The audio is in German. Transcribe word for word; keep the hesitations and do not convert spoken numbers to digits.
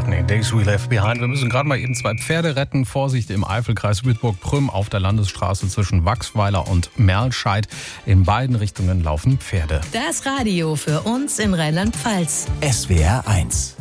McCartney, Days We Left Behind. Wir müssen gerade mal eben zwei Pferde retten. Vorsicht im Eifelkreis Bitburg-Prüm auf der Landesstraße zwischen Wachsweiler und Merlscheid. In beiden Richtungen laufen Pferde. Das Radio für uns in Rheinland-Pfalz. S W R eins